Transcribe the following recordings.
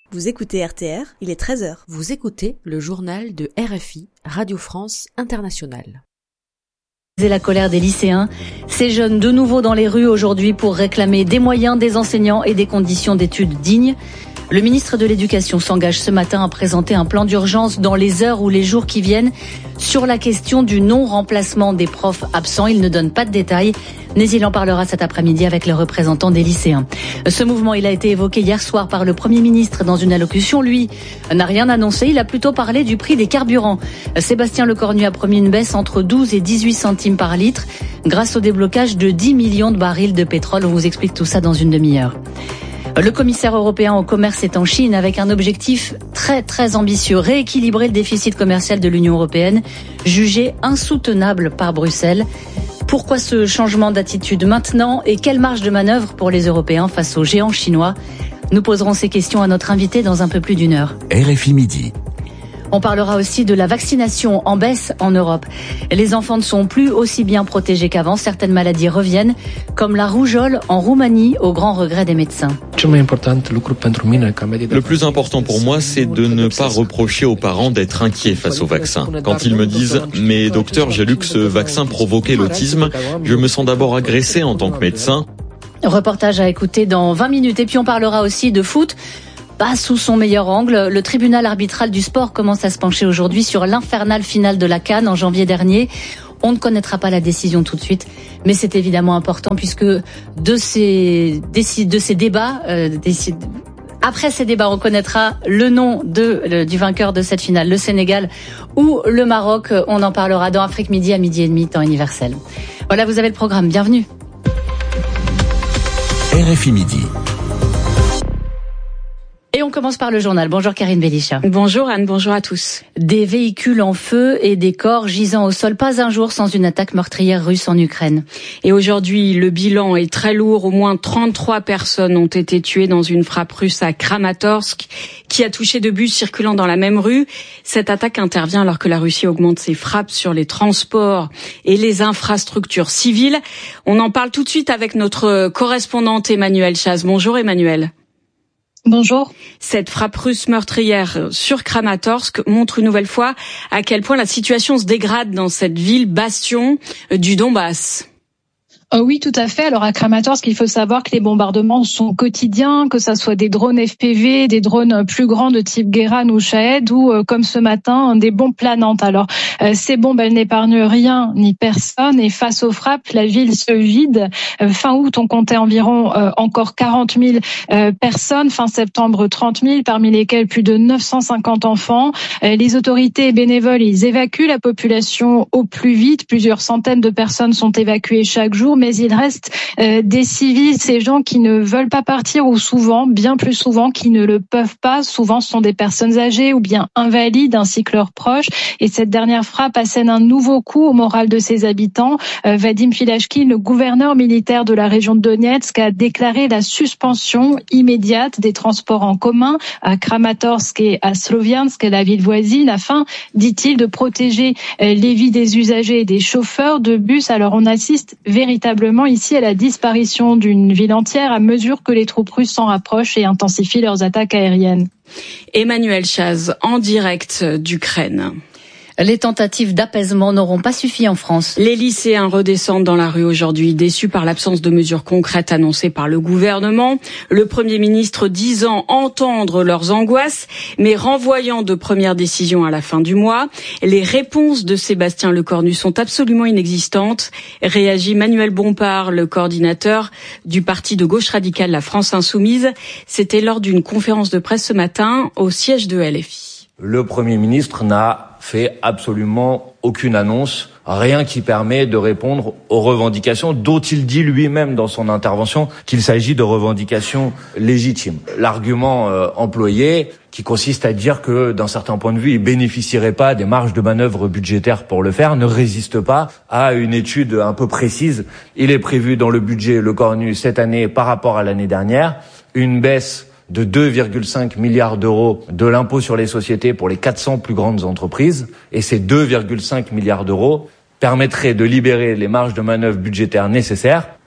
Vous écoutez RTR, il est 13h. Vous écoutez le journal de RFI, Radio France Internationale. C'est la colère des lycéens. Ces jeunes de nouveau dans les rues aujourd'hui pour réclamer des moyens, des enseignants et des conditions d'études dignes. Le ministre de l'Éducation s'engage ce matin à présenter un plan d'urgence dans les heures ou les jours qui viennent sur la question du non-remplacement des profs absents. Il ne donne pas de détails, mais il en parlera cet après-midi avec les représentants des lycéens. Ce mouvement, il a été évoqué hier soir par le Premier ministre dans une allocution. Lui n'a rien annoncé, il a plutôt parlé du prix des carburants. Sébastien Lecornu a promis une baisse entre 12 et 18 centimes par litre grâce au déblocage de 10 millions de barils de pétrole. On vous explique tout ça dans une demi-heure. Le commissaire européen au commerce est en Chine avec un objectif très ambitieux, rééquilibrer le déficit commercial de l'Union européenne, jugé insoutenable par Bruxelles. Pourquoi ce changement d'attitude maintenant et quelle marge de manœuvre pour les Européens face aux géants chinois? Nous poserons ces questions à notre invité dans un peu plus d'une heure. RFI Midi. On parlera aussi de la vaccination en baisse en Europe. Les enfants ne sont plus aussi bien protégés qu'avant. Certaines maladies reviennent, comme la rougeole en Roumanie, au grand regret des médecins. Le plus important pour moi, c'est de ne pas reprocher aux parents d'être inquiets face au vaccin. Quand ils me disent « Mais docteur, j'ai lu que ce vaccin provoquait l'autisme », je me sens d'abord agressé en tant que médecin. Reportage à écouter dans 20 minutes. Et puis on parlera aussi de foot. Pas sous son meilleur angle. Le tribunal arbitral du sport commence à se pencher aujourd'hui sur l'infernale finale de la CAN en janvier dernier. On ne connaîtra pas la décision tout de suite, mais c'est évidemment important puisque de ces débats, après ces débats, on connaîtra le nom du vainqueur de cette finale, le Sénégal ou le Maroc. On en parlera dans Afrique Midi à 12h30, temps universel. Voilà, vous avez le programme. Bienvenue. RFI Midi. Et on commence par le journal. Bonjour Karine Belisha. Bonjour Anne, bonjour à tous. Des véhicules en feu et des corps gisant au sol. Pas un jour sans une attaque meurtrière russe en Ukraine. Et aujourd'hui, le bilan est très lourd. Au moins 33 personnes ont été tuées dans une frappe russe à Kramatorsk qui a touché 2 bus circulant dans la même rue. Cette attaque intervient alors que la Russie augmente ses frappes sur les transports et les infrastructures civiles. On en parle tout de suite avec notre correspondante Emmanuelle Chaz. Bonjour Emmanuelle. Bonjour. Cette frappe russe meurtrière sur Kramatorsk montre une nouvelle fois à quel point la situation se dégrade dans cette ville bastion du Donbass. Oui, tout à fait. Alors à Kramatorsk, il faut savoir que les bombardements sont quotidiens, que ça soit des drones FPV, des drones plus grands de type Guéran ou Shahed, ou comme ce matin, des bombes planantes. Alors ces bombes, elles n'épargnent rien ni personne, et face aux frappes, la ville se vide. Fin août, on comptait environ encore 40 000 personnes. Fin septembre, 30 000, parmi lesquels plus de 950 enfants. Les autorités et bénévoles, ils évacuent la population au plus vite. Plusieurs centaines de personnes sont évacuées chaque jour. Mais il reste des civils, ces gens qui ne veulent pas partir ou souvent, bien plus souvent, qui ne le peuvent pas. Souvent, ce sont des personnes âgées ou bien invalides ainsi que leurs proches. Et cette dernière frappe assène un nouveau coup au moral de ses habitants. Vadim Filashkin, le gouverneur militaire de la région de Donetsk, a déclaré la suspension immédiate des transports en commun à Kramatorsk et à Sloviansk, la ville voisine, afin, dit-il, de protéger les vies des usagers et des chauffeurs de bus. Alors on assiste véritablement ici à la disparition d'une ville entière à mesure que les troupes russes s'en rapprochent et intensifient leurs attaques aériennes. Emmanuelle Chaz, en direct d'Ukraine. Les tentatives d'apaisement n'auront pas suffi en France. Les lycéens redescendent dans la rue aujourd'hui, déçus par l'absence de mesures concrètes annoncées par le gouvernement. Le Premier ministre disant entendre leurs angoisses, mais renvoyant de premières décisions à la fin du mois. Les réponses de Sébastien Lecornu sont absolument inexistantes. Réagit Manuel Bompard, le coordinateur du parti de gauche radicale La France Insoumise. C'était lors d'une conférence de presse ce matin au siège de LFI. Le Premier ministre n'a fait absolument aucune annonce, rien qui permet de répondre aux revendications dont il dit lui-même dans son intervention qu'il s'agit de revendications légitimes. L'argument employé, qui consiste à dire que d'un certain point de vue, il bénéficierait pas des marges de manœuvre budgétaires pour le faire, ne résiste pas à une étude un peu précise. Il est prévu dans le budget Lecornu cette année par rapport à l'année dernière une baisse de 2,5 milliards d'euros de l'impôt sur les sociétés pour les 400 plus grandes entreprises. Et ces 2,5 milliards d'euros permettraient de libérer les marges de manœuvre budgétaires nécessaires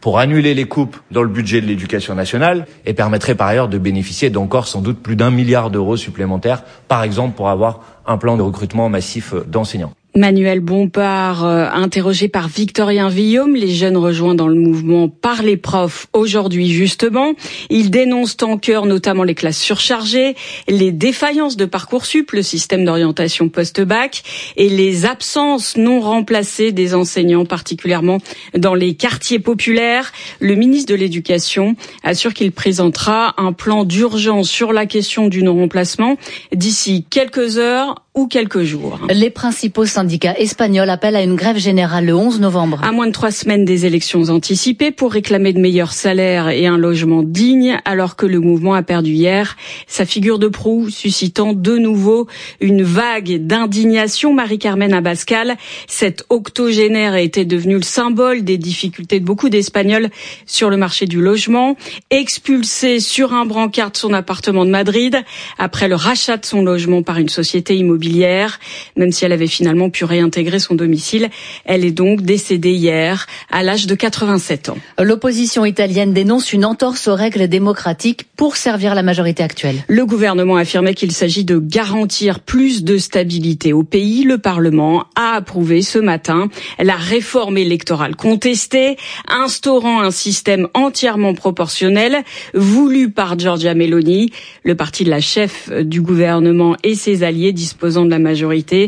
pour annuler les coupes dans le budget de l'éducation nationale et permettrait par ailleurs de bénéficier d'encore sans doute plus d'1 milliard d'euros supplémentaires, par exemple pour avoir un plan de recrutement massif d'enseignants. Manuel Bompard, interrogé par Victorien Villaume, les jeunes rejoints dans le mouvement par les profs aujourd'hui justement. Ils dénoncent en chœur notamment les classes surchargées, les défaillances de Parcoursup, le système d'orientation post-bac, et les absences non remplacées des enseignants, particulièrement dans les quartiers populaires. Le ministre de l'Éducation assure qu'il présentera un plan d'urgence sur la question du non-remplacement d'ici quelques heures ou quelques jours. Les principaux syndicats espagnols appellent à une grève générale le 11 novembre. À moins de 3 semaines des élections anticipées pour réclamer de meilleurs salaires et un logement digne, alors que le mouvement a perdu hier sa figure de proue, suscitant de nouveau une vague d'indignation. Marie-Carmen Abascal, cette octogénaire, était devenue le symbole des difficultés de beaucoup d'Espagnols sur le marché du logement. Expulsée sur un brancard de son appartement de Madrid, après le rachat de son logement par une société immobilière, même si elle avait finalement pu réintégrer son domicile. Elle est donc décédée hier, à l'âge de 87 ans. L'opposition italienne dénonce une entorse aux règles démocratiques pour servir la majorité actuelle. Le gouvernement affirmait qu'il s'agit de garantir plus de stabilité au pays. Le Parlement a approuvé ce matin la réforme électorale contestée, instaurant un système entièrement proportionnel voulu par Giorgia Meloni. Le parti de la chef du gouvernement et ses alliés disposant de la majorité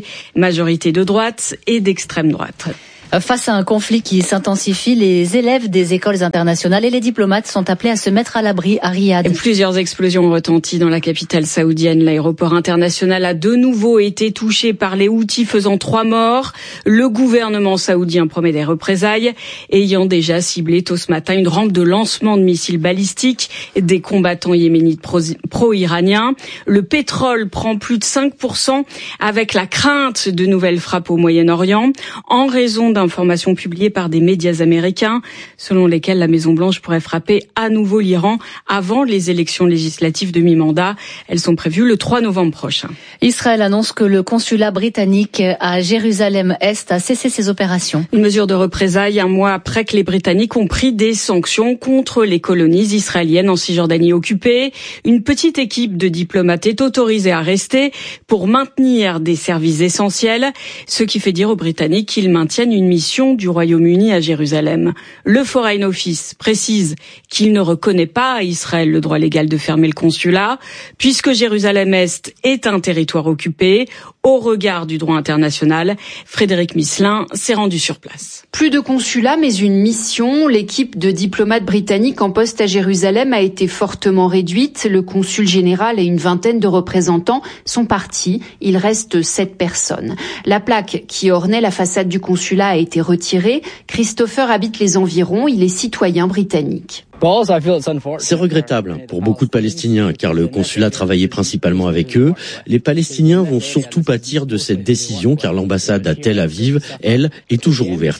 de droite et d'extrême droite. Face à un conflit qui s'intensifie, les élèves des écoles internationales et les diplomates sont appelés à se mettre à l'abri à Riyad. Plusieurs explosions ont retenti dans la capitale saoudienne. L'aéroport international a de nouveau été touché par les Houthis, faisant 3 morts. Le gouvernement saoudien promet des représailles, ayant déjà ciblé tôt ce matin une rampe de lancement de missiles balistiques des combattants yéménites pro-iraniens. Le pétrole prend plus de 5% avec la crainte de nouvelles frappes au Moyen-Orient en raison d'informations publiées par des médias américains selon lesquelles la Maison-Blanche pourrait frapper à nouveau l'Iran avant les élections législatives de mi-mandat. Elles sont prévues le 3 novembre prochain. Israël annonce que le consulat britannique à Jérusalem-Est a cessé ses opérations. Une mesure de représailles un mois après que les Britanniques ont pris des sanctions contre les colonies israéliennes en Cisjordanie occupée. Une petite équipe de diplomates est autorisée à rester pour maintenir des services essentiels, ce qui fait dire aux Britanniques qu'ils maintiennent une mission du Royaume-Uni à Jérusalem. Le Foreign Office précise qu'il ne reconnaît pas à Israël le droit légal de fermer le consulat, puisque Jérusalem-Est est un territoire occupé au regard du droit international. Frédéric Misselin s'est rendu sur place. Plus de consulat, mais une mission. L'équipe de diplomates britanniques en poste à Jérusalem a été fortement réduite. Le consul général et une vingtaine de représentants sont partis. Il reste 7 personnes. La plaque qui ornait la façade du consulat a été retirée. Christopher habite les environs. Il est citoyen britannique. C'est regrettable pour beaucoup de Palestiniens car le consulat travaillait principalement avec eux. Les Palestiniens vont surtout pâtir de cette décision car l'ambassade à Tel Aviv, elle, est toujours ouverte.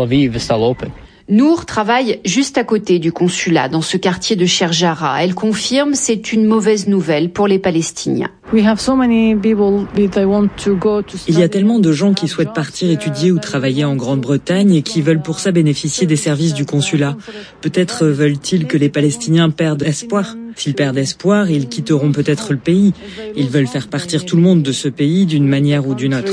Nour travaille juste à côté du consulat, dans ce quartier de Sherjara. Elle confirme, c'est une mauvaise nouvelle pour les Palestiniens. Il y a tellement de gens qui souhaitent partir étudier ou travailler en Grande-Bretagne et qui veulent pour ça bénéficier des services du consulat. Peut-être veulent-ils que les Palestiniens perdent espoir. S'ils perdent espoir, ils quitteront peut-être le pays. Ils veulent faire partir tout le monde de ce pays d'une manière ou d'une autre.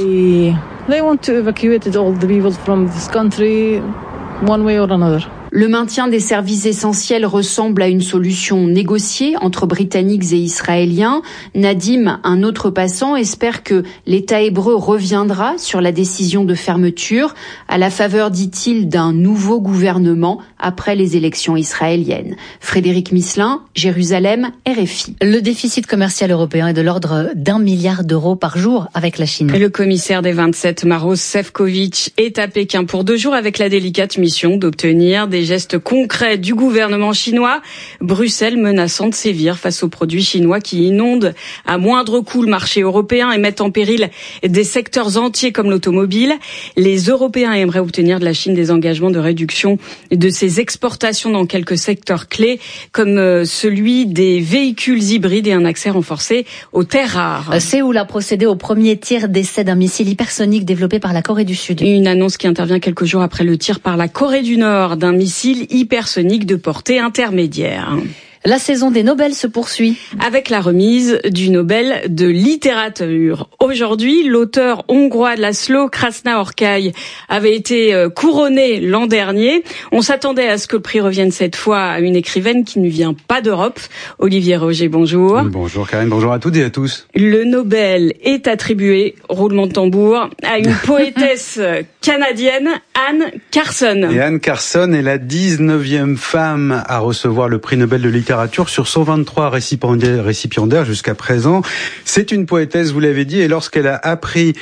One way or another. Le maintien des services essentiels ressemble à une solution négociée entre Britanniques et Israéliens. Nadim, un autre passant, espère que l'État hébreu reviendra sur la décision de fermeture à la faveur, dit-il, d'un nouveau gouvernement après les élections israéliennes. Frédéric Misselin, Jérusalem, RFI. Le déficit commercial européen est de l'ordre d'1 milliard d'euros par jour avec la Chine. Le commissaire des 27, Maroš Šefčovič, est à Pékin pour 2 jours avec la délicate mission d'obtenir des gestes concrets du gouvernement chinois. Bruxelles menaçant de sévir face aux produits chinois qui inondent à moindre coût le marché européen et mettent en péril des secteurs entiers comme l'automobile. Les Européens aimeraient obtenir de la Chine des engagements de réduction de ses exportations dans quelques secteurs clés comme celui des véhicules hybrides et un accès renforcé aux terres rares. Séoul a procédé au premier tir d'essai d'un missile hypersonique développé par la Corée du Sud. Une annonce qui intervient quelques jours après le tir par la Corée du Nord d'un missile missile hypersonique de portée intermédiaire. La saison des Nobel se poursuit. Avec la remise du Nobel de littérature. Aujourd'hui, l'auteur hongrois de László Krasna-Orkai avait été couronné l'an dernier. On s'attendait à ce que le prix revienne cette fois à une écrivaine qui ne vient pas d'Europe. Olivier Roger, bonjour. Bonjour Karine, bonjour à toutes et à tous. Le Nobel est attribué, roulement de tambour, à une poétesse canadienne, Anne Carson. Et Anne Carson est la 19e femme à recevoir le prix Nobel de littérature sur 123 récipiendaires jusqu'à présent. C'est une poétesse, vous l'avez dit, et lorsqu'elle a appris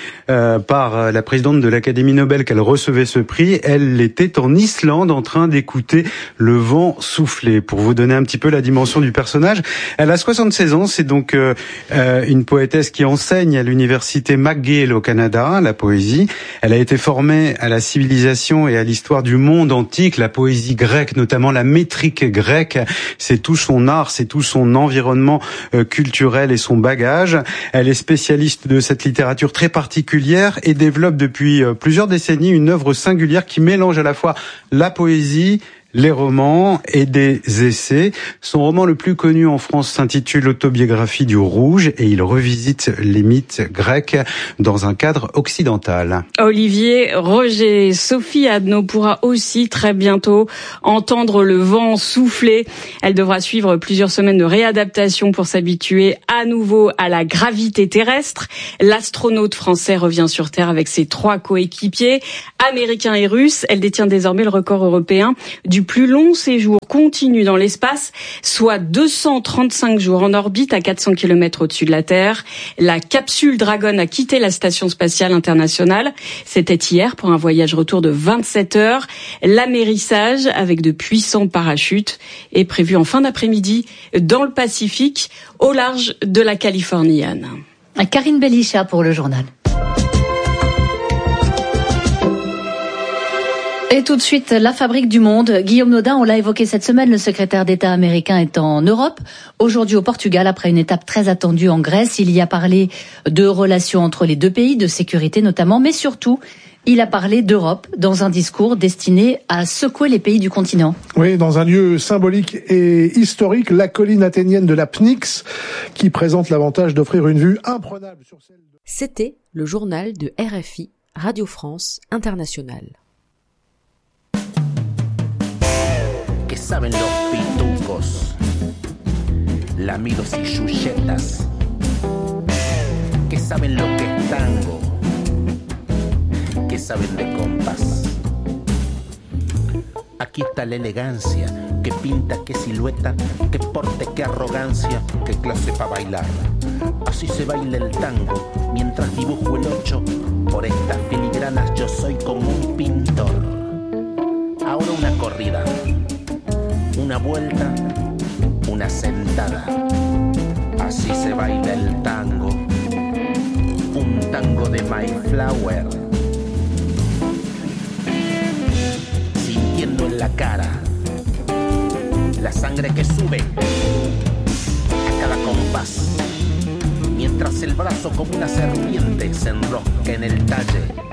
par la présidente de l'Académie Nobel qu'elle recevait ce prix, elle était en Islande en train d'écouter le vent souffler. Pour vous donner un petit peu la dimension du personnage, elle a 76 ans, c'est donc une poétesse qui enseigne à l'université McGill au Canada, la poésie. Elle a été formée à la civilisation et à l'histoire du monde antique, la poésie grecque, notamment la métrique grecque. C'est tout son art, c'est tout son environnement culturel et son bagage. Elle est spécialiste de cette littérature très particulière et développe depuis plusieurs décennies une œuvre singulière qui mélange à la fois la poésie, les romans et des essais. Son roman le plus connu en France s'intitule Autobiographie du Rouge et il revisite les mythes grecs dans un cadre occidental. Olivier Roger, Sophie Adno pourra aussi très bientôt entendre le vent souffler. Elle devra suivre plusieurs semaines de réadaptation pour s'habituer à nouveau à la gravité terrestre. L'astronaute français revient sur Terre avec ses 3 coéquipiers, américains et russes. Elle détient désormais le record européen du plus long séjour continu dans l'espace, soit 235 jours en orbite à 400 km au-dessus de la Terre. La capsule Dragon a quitté la Station spatiale internationale. C'était hier pour un voyage retour de 27 heures. L'amérissage avec de puissants parachutes est prévu en fin d'après-midi dans le Pacifique, au large de la Californie. Anne. Karine Bellichat pour le journal. Et tout de suite, la fabrique du monde. Guillaume Nodin, on l'a évoqué cette semaine, le secrétaire d'État américain est en Europe. Aujourd'hui au Portugal, après une étape très attendue en Grèce. Il y a parlé de relations entre les deux pays, de sécurité notamment, mais surtout, il a parlé d'Europe dans un discours destiné à secouer les pays du continent. Oui, dans un lieu symbolique et historique, la colline athénienne de la Pnyx, qui présente l'avantage d'offrir une vue imprenable sur celle de... C'était le journal de RFI, Radio France Internationale. Que saben los pitucos, lamidos y chuchetas, que saben lo que es tango, que saben de compás. Aquí está la elegancia, que pinta, que silueta, que porte, que arrogancia, que clase pa' bailar. Así se baila el tango, mientras dibujo el 8, por estas filigranas yo soy como un pintor. Ahora una corrida. Una vuelta, una sentada. Así se baila el tango. Un tango de My Flower. Sintiendo en la cara la sangre que sube a cada compás. Mientras el brazo como una serpiente se enrosca en el talle.